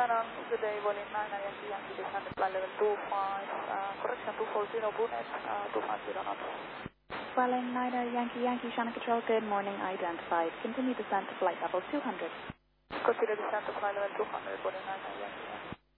Shannon, good day, Boeing 9 Yankee descend to flight level 25, correction 240 Brunet, 250 knots. Boeing 9 Yankee Shannon Control, good morning, identified. Continue descent to flight level 200. Consider descent to flight level 200, Boeing 9 Yankee.